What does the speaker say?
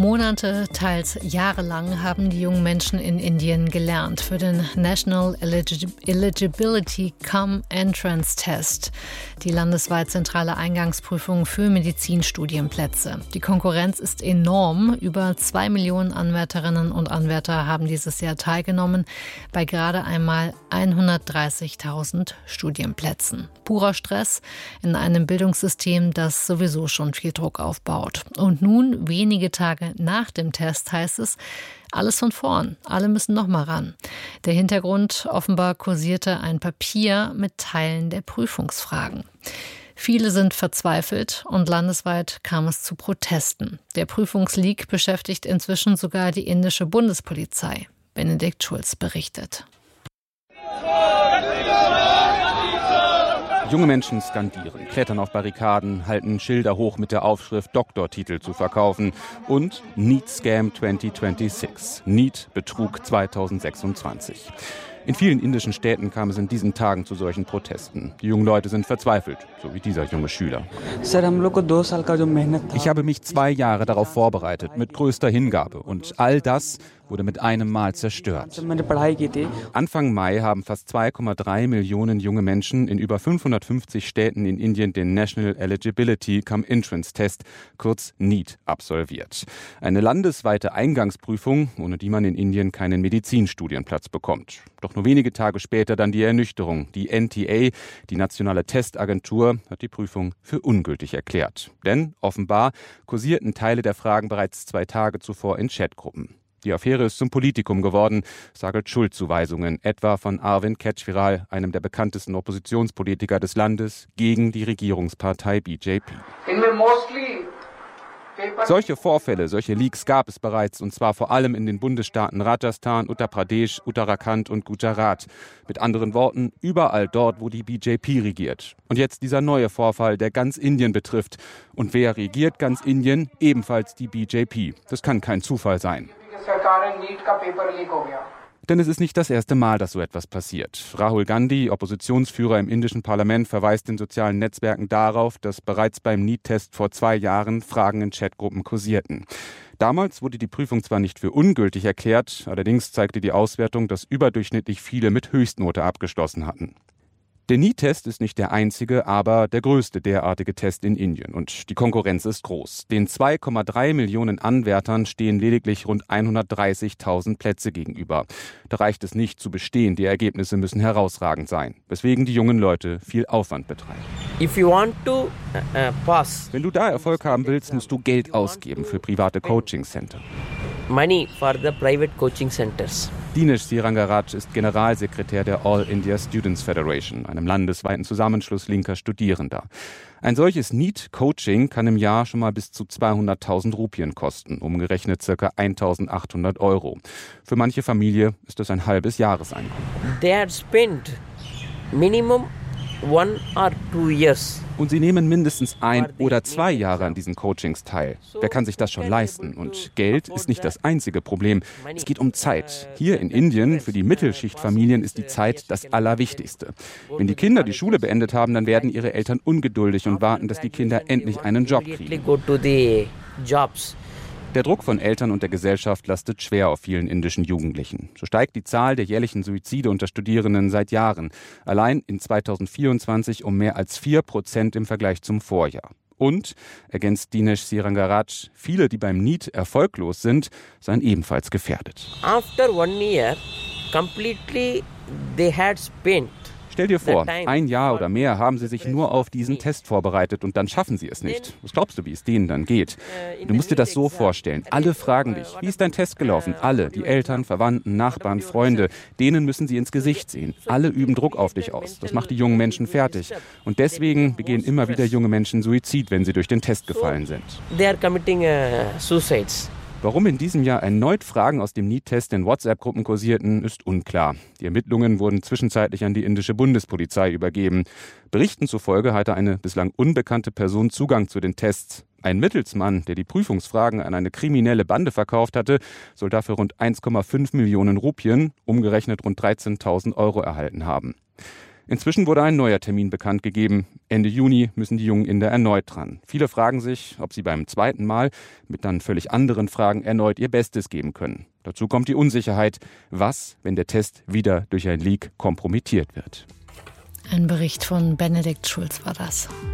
Monate, teils jahrelang haben die jungen Menschen in Indien gelernt für den National Eligibility Cum Entrance Test, die landesweit zentrale Eingangsprüfung für Medizinstudienplätze. Die Konkurrenz ist enorm. Über 2 Millionen Anwärterinnen und Anwärter haben dieses Jahr teilgenommen bei gerade einmal 130.000 Studienplätzen. Purer Stress in einem Bildungssystem, das sowieso schon viel Druck aufbaut. Und nun, wenige Tage nach dem Test, heißt es, alles von vorn. Alle müssen noch mal ran. Der Hintergrund: offenbar kursierte ein Papier mit Teilen der Prüfungsfragen. Viele sind verzweifelt und landesweit kam es zu Protesten. Der Prüfungsleak beschäftigt inzwischen sogar die indische Bundespolizei. Benedikt Schulz berichtet. Junge Menschen skandieren, klettern auf Barrikaden, halten Schilder hoch mit der Aufschrift Doktortitel zu verkaufen und NEET Scam 2026, NEET Betrug 2026. In vielen indischen Städten kam es in diesen Tagen zu solchen Protesten. Die jungen Leute sind verzweifelt, so wie dieser junge Schüler. Ich habe mich 2 Jahre darauf vorbereitet, mit größter Hingabe. Und all das wurde mit einem Mal zerstört. Anfang Mai haben fast 2,3 Millionen junge Menschen in über 550 Städten in Indien den National Eligibility Cum Entrance Test, kurz NEET, absolviert. Eine landesweite Eingangsprüfung, ohne die man in Indien keinen Medizinstudienplatz bekommt. Doch nur wenige Tage später dann die Ernüchterung. Die NTA, die nationale Testagentur, hat die Prüfung für ungültig erklärt. Denn offenbar kursierten Teile der Fragen bereits 2 Tage zuvor in Chatgruppen. Die Affäre ist zum Politikum geworden, sagelt Schuldzuweisungen, etwa von Arvind Kejriwal, einem der bekanntesten Oppositionspolitiker des Landes, gegen die Regierungspartei BJP. Solche Vorfälle, solche Leaks gab es bereits, und zwar vor allem in den Bundesstaaten Rajasthan, Uttar Pradesh, Uttarakhand und Gujarat. Mit anderen Worten, überall dort, wo die BJP regiert. Und jetzt dieser neue Vorfall, der ganz Indien betrifft. Und wer regiert ganz Indien? Ebenfalls die BJP. Das kann kein Zufall sein. Denn es ist nicht das erste Mal, dass so etwas passiert. Rahul Gandhi, Oppositionsführer im indischen Parlament, verweist in sozialen Netzwerken darauf, dass bereits beim NEET-Test vor 2 Jahren Fragen in Chatgruppen kursierten. Damals wurde die Prüfung zwar nicht für ungültig erklärt, allerdings zeigte die Auswertung, dass überdurchschnittlich viele mit Höchstnote abgeschlossen hatten. Der NEET-Test ist nicht der einzige, aber der größte derartige Test in Indien. Und die Konkurrenz ist groß. Den 2,3 Millionen Anwärtern stehen lediglich rund 130.000 Plätze gegenüber. Da reicht es nicht zu bestehen, die Ergebnisse müssen herausragend sein. Weswegen die jungen Leute viel Aufwand betreiben. Wenn du da Erfolg haben willst, musst du Geld ausgeben für private Coaching-Center. Money for the private coaching centers. Dinesh Sirangaraj ist Generalsekretär der All India Students Federation, einem landesweiten Zusammenschluss linker Studierender. Ein solches NEET-Coaching kann im Jahr schon mal bis zu 200.000 Rupien kosten, umgerechnet ca. 1.800 €. Für manche Familie ist das ein halbes Jahreseinkommen. They had spent minimum 1 or 2 years. Und sie nehmen mindestens 1 oder 2 Jahre an diesen Coachings teil. Wer kann sich das schon leisten? Und Geld ist nicht das einzige Problem. Es geht um Zeit. Hier in Indien, für die Mittelschichtfamilien, ist die Zeit das Allerwichtigste. Wenn die Kinder die Schule beendet haben, dann werden ihre Eltern ungeduldig und warten, dass die Kinder endlich einen Job kriegen. Der Druck von Eltern und der Gesellschaft lastet schwer auf vielen indischen Jugendlichen. So steigt die Zahl der jährlichen Suizide unter Studierenden seit Jahren. Allein in 2024 um mehr als 4% im Vergleich zum Vorjahr. Und, ergänzt Dinesh Sirangaraj, viele, die beim NEET erfolglos sind, seien ebenfalls gefährdet. After 1 year, completely they had spent. Stell dir vor, 1 Jahr oder mehr haben sie sich nur auf diesen Test vorbereitet und dann schaffen sie es nicht. Was glaubst du, wie es denen dann geht? Du musst dir das so vorstellen. Alle fragen dich, wie ist dein Test gelaufen? Alle, die Eltern, Verwandten, Nachbarn, Freunde, denen müssen sie ins Gesicht sehen. Alle üben Druck auf dich aus. Das macht die jungen Menschen fertig. Und deswegen begehen immer wieder junge Menschen Suizid, wenn sie durch den Test gefallen sind. They are committing suicides. Warum in diesem Jahr erneut Fragen aus dem NEET-Test in WhatsApp-Gruppen kursierten, ist unklar. Die Ermittlungen wurden zwischenzeitlich an die indische Bundespolizei übergeben. Berichten zufolge hatte eine bislang unbekannte Person Zugang zu den Tests. Ein Mittelsmann, der die Prüfungsfragen an eine kriminelle Bande verkauft hatte, soll dafür rund 1,5 Millionen Rupien, umgerechnet rund 13.000 € erhalten haben. Inzwischen wurde ein neuer Termin bekannt gegeben. Ende Juni müssen die jungen Inder erneut dran. Viele fragen sich, ob sie beim zweiten Mal mit dann völlig anderen Fragen erneut ihr Bestes geben können. Dazu kommt die Unsicherheit. Was, wenn der Test wieder durch ein Leak kompromittiert wird? Ein Bericht von Benedikt Schulz war das.